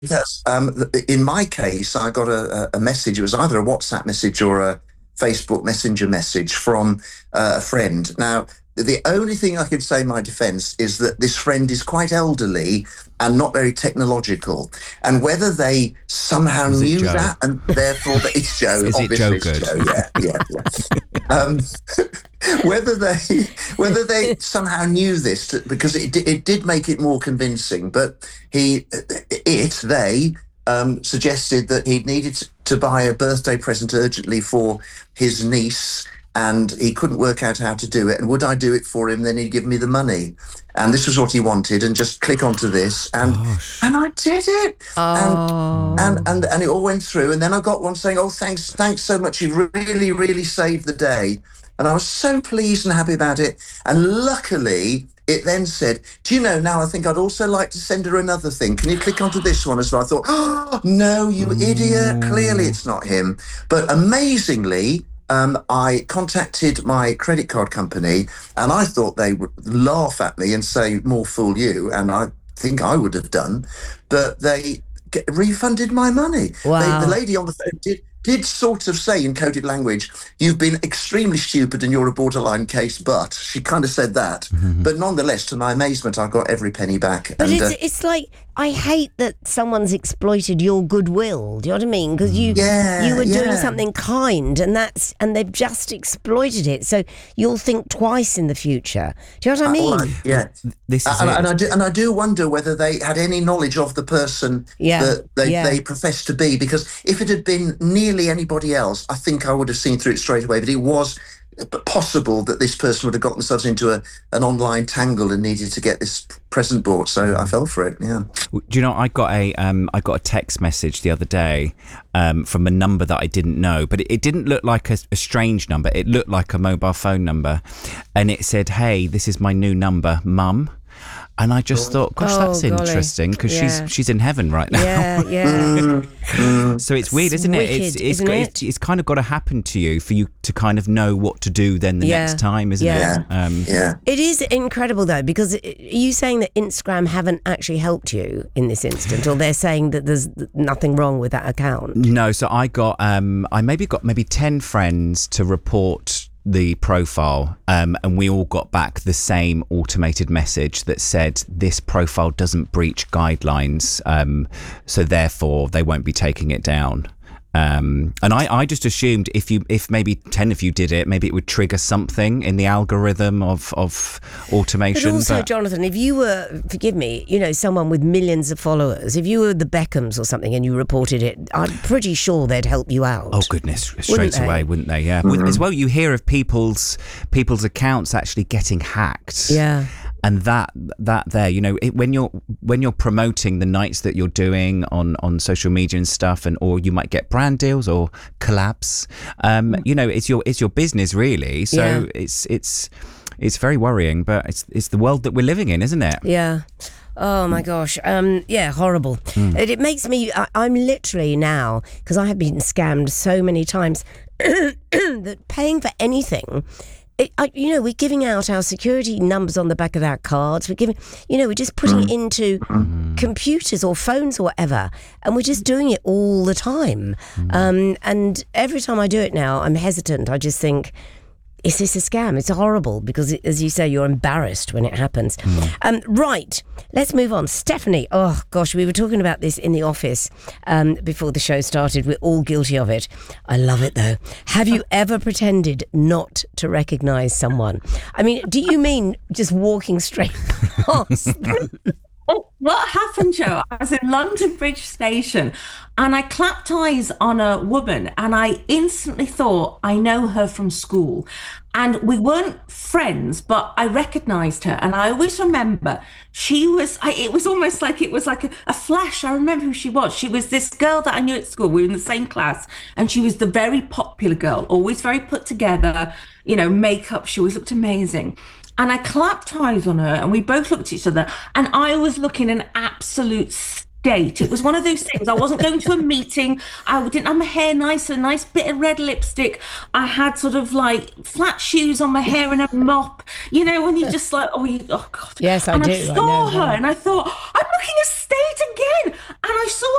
Yes. In my case, I got a message. It was either a WhatsApp message or a Facebook Messenger message from a friend. Now, the only thing I can say in my defense is that this friend is quite elderly and not very technological. And whether they somehow Was it knew Joe? that and therefore that it's Joe, Is it obviously Joe it's Good? Joe, yeah. Um, whether they somehow knew this because it did make it more convincing, but they suggested that he needed to buy a birthday present urgently for his niece, and he couldn't work out how to do it. And would I do it for him? Then he'd give me the money, and this was what he wanted. And just click onto this, and Gosh. and I did it, Oh. and it all went through. And then I got one saying, "Oh, thanks so much. You really, really saved the day." And I was so pleased and happy about it. And luckily, it then said, "Do you know, now I think I'd also like to send her another thing. Can you click onto this one as well?" I thought, "Oh, no, you idiot. Clearly it's not him." But amazingly, I contacted my credit card company, and I thought they would laugh at me and say, "More fool you." And I think I would have done. But they refunded my money. Wow. The lady on the phone did sort of say in coded language, "You've been extremely stupid and you're a borderline case," but she kind of said that. But nonetheless, to my amazement, I got every penny back. But and it's like, I hate that someone's exploited your goodwill. Do you know what I mean? Because you were doing something kind, and they've just exploited it. So you'll think twice in the future. Do you know what I mean? Yeah. This is And I do wonder whether they had any knowledge of the person that they professed to be, because if it had been nearly anybody else, I think I would have seen through it straight away. But it was possible that this person would have got themselves into an online tangle and needed to get this present bought. So I fell for it. Yeah. Do you know, I got a text message the other day from a number that I didn't know, but it didn't look like a strange number. It looked like a mobile phone number, and it said, "Hey, this is my new number, Mum." And I just thought, gosh, that's golly. interesting, because she's in heaven right now. Yeah. So it's weird, isn't it? Wicked, isn't it? It's kind of got to happen to you for you to kind of know what to do then the next time, isn't it? Yeah. It is incredible, though, because are you saying that Instagram haven't actually helped you in this instance, or they're saying that there's nothing wrong with that account? No, so I got I got maybe 10 friends to report the profile, and we all got back the same automated message that said this profile doesn't breach guidelines, so therefore they won't be taking it down. And I just assumed if maybe 10 of you did it, maybe it would trigger something in the algorithm of automation. But also, Jonathan, if you were, forgive me, someone with millions of followers, if you were the Beckhams or something and you reported it, I'm pretty sure they'd help you out. Oh goodness, straight away, wouldn't they? Yeah. As well, you hear of people's accounts actually getting hacked. Yeah. And that there, when you're promoting the nights that you're doing on social media and stuff, or you might get brand deals or collabs, it's your business really. So it's very worrying, but it's the world that we're living in, isn't it? Yeah. Oh my gosh. Horrible. It makes me, I'm literally now, because I have been scammed so many times, that paying for anything, we're giving out our security numbers on the back of our cards. We're just putting it into computers or phones or whatever, and we're just doing it all the time. And every time I do it now, I'm hesitant. I just think, is this a scam? It's horrible because, as you say, you're embarrassed when it happens. Right, let's move on. Stephanie, oh gosh, we were talking about this in the office before the show started. We're all guilty of it. I love it though. Have you ever pretended not to recognise someone? I mean, do you mean just walking straight past them? What happened, Joe? I was in London Bridge Station and I clapped eyes on a woman and I instantly thought, I know her from school. And we weren't friends, but I recognised her. And I always remember it was almost like it was like a flash. I remember who she was. She was this girl that I knew at school. We were in the same class. And she was the very popular girl, always very put together, makeup. She always looked amazing. And I clapped eyes on her and we both looked at each other and I was looking an absolute state. It was one of those things. I wasn't going to a meeting. I didn't have my hair nice, a nice bit of red lipstick. I had sort of like flat shoes on my hair and a mop. When you just like, oh God. Yes, I do. I saw her and I thought, I'm looking a state again. And I saw